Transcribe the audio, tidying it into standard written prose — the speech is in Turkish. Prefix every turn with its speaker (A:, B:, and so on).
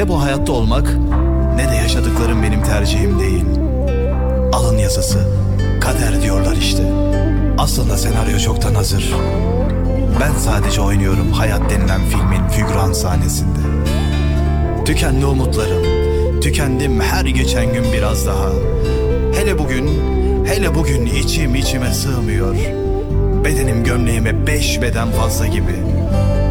A: Ne bu hayatta olmak ne de yaşadıklarım benim tercihim değil. Alın yazısı, kader diyorlar işte. Aslında senaryo çoktan hazır. Ben sadece oynuyorum hayat denilen filmin figüran sahnesinde. Tükendi umutlarım, tükendim her geçen gün biraz daha. Hele bugün içime sığmıyor. Bedenim gömleğime 5 beden fazla gibi.